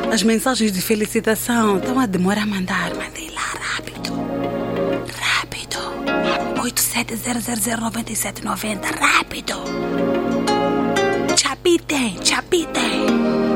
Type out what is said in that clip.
As mensagens de felicitação estão a demorar a mandar. Mandei lá rápido. Rápido. 8700099790. Rápido. Chapitem.